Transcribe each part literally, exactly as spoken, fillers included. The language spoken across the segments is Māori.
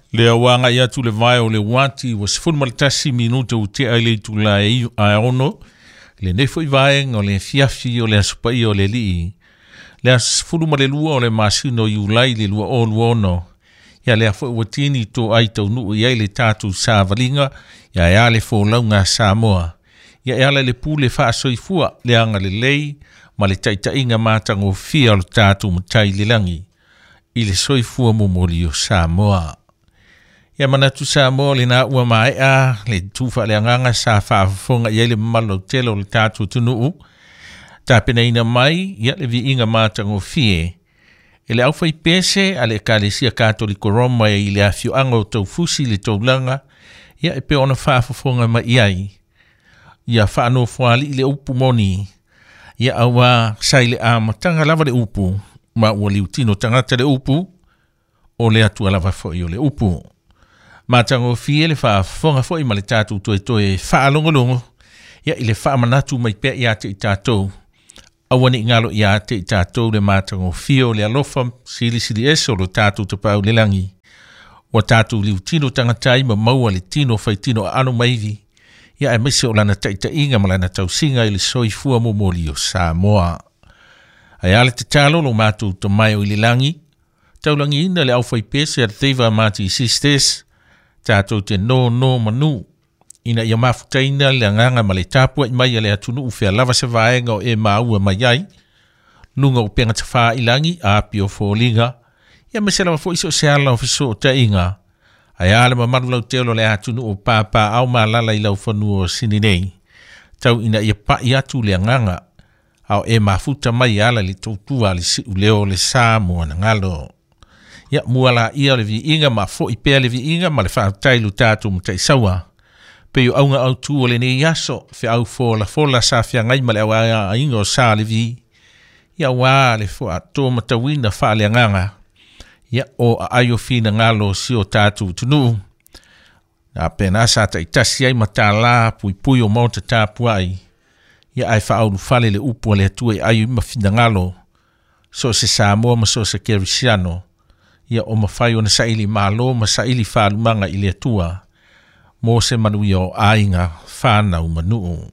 Le awanga ia tu le vai o le wati wa sifun maltasi minuta u te aile tu la e aono. Le nefo i vai o le fiafi o le asupai o le lii. Le asifunu ma le lua o le masino i ulai le lua o luono. Ia le afo watini to ai tau nuu ia le tatu sa valinga. Ia ea le fo launga Samoa. Ia ea le pule faa soifua le anga le lei. Ma le taita inga matango fia o le tatu mutai le langi. I le soifua mumoli o Samoa. Ia manatu Samoa le na ua maea le tufa le anganga sa whaafonga ia le malo telo le tatu tunuu. Ta pena ina mai ia le vi inga matango fie. E le aufai pese a le kalesia katoliko Roma i le afio anga o tau fusi le taulanga. Ia e pe ona whaafonga ma iai. Ia whaano fuali i le upu moni. Ia awa sai le amatanga lava le upu. Ma ua liutino tangata le upu. O le atua lava foi o le upu. Matango fie le wha fonga foi ma le tātou toe toe wha longolongo. Ia i le wha manatu mai pia i ate i tātou. Awani ngalo i ate i tātou le matango fie o le alofa sili sili eso lo tātou te pau le langi. Wa tātou liu tino tangatai ma maua le tino fai tino anu maivi. Ia e mese o lana taita inga ma lana tau singa i le soifua momoli o Samoa. Ai ale te talo lo mātou to mai o i le langi. Taulangi ina le aufai pese a teiva mati sistes. Tātou te no no manu. Ina ia mafutaina le anganga ma le tāpua i mai le atunu ufea lava se vaenga o e maua mai ai. Lunga o penga tawha ilangi a api o fōlinga. Ia me se lava fo iso se ala o fiso o ta inga. Ai ale ma maru lau teolo le atunu o pāpā au ma lala i lau whanu o sininei. Tau ina ia pa i atu le anganga. Au e mafuta mai ala li tautua li si uleo le Samoa na ngalo. Ia muala ia le vi inga ma fo i pea le vi inga ma le whaatailu tātou mutai sawa. Pe yu aunga au tu o le ne yaso fe au fo la fo la sa fia ngai ma le awa a inga o sa le vi. Ia waa le fo a tō matawina wha le anganga. Ia o a ayo fina ngalo si o tātou tunu. Na pena sa ta itasi ai mata la pui pui o mauta tāpua ai. Ia ai wha au fale le upo le atua i ayo ima fina ngalo. So se Samoa ma so se Kerisiano. Ia o mawhai o na saili malo ma saili whaalumanga i le atua. Mo se manui o ainga whanau manuu.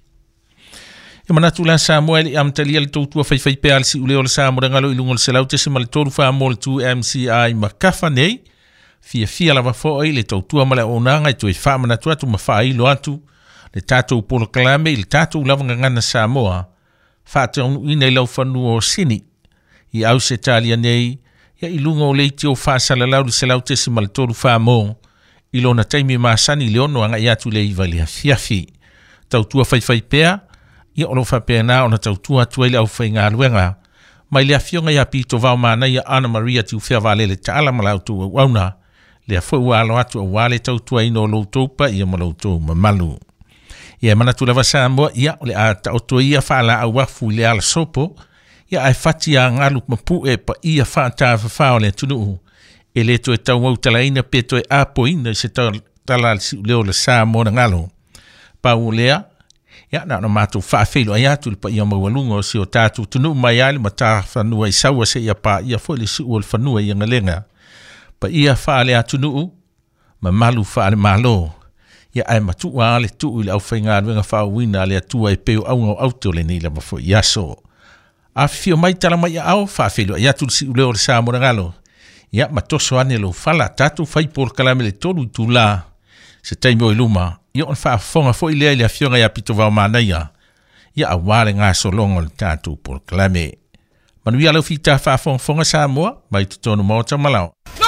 Ia manatu la Samoa ili amtalia le tautua whaiwhai pea alisi uleo le Samoa ngalo ilungo le selau te se ma le toru whaamo le tu M C I ma kafa nei. Fia fia lava fōi le tautua ma le onanga i tue wha manatu atu ma wha ilo atu. Le tātou polo kalame i le tātou lavanga ngana Samoa. Whate onu ina i lau whanu o sini. I au se talia nei. Ia ilunga o leiti o whaasala lau le selau te se ma le toru whaamo. Ilo na taimi maasani leono anga i atu le iwa le fiafi. Tautua whaiwhai pea. Ia olo whapea na o na tautua atua ile au whai ngā luenga. Mai le afionga ia pito vau mana ia Ana Maria tiu whea vale le taala malau tu au auna. Le afo ualo atu au wale tautua ino lo taupa ia malau tu mamalu. Ia manatu lava Samoa ia le a tautua ia whaala au wafu le ala sopo. Ia ai whati a ngalu mapu e pa ia whaata whawhao le tunuu. E le to e tau wau talaina pe to e apo ina se tala si leo le Samoa na ngalo. Pa ulea. Ia na na mātou whaafelo ai atu li pa ia mawalunga o si o tātou tunu mai ali ma tā whanua i saua se ia pa ia fo le si ua le whanua i ngalenga. Pa ia whaale atu nuu, ma malu whaale malo. Ia ai matua ale tuu ili au whainga anuenga whauwina ale atua e peo au ngau auto le nila ma fo i aso. A fio mai tala mai au whaafelo ai atu li si uleo le Samoa na ngalo. Ia matoso ane lo whala tātou whaipor kalame le tolu i tū la. Se taimo i luma. Ia on whaafonga fo i lea i le afionga ia pito vau manaia. Ia a wale ngā solongo le tātou por kalame. Manuia lau fita whaafonga fonga Samoa, mai tutonu mawata malau.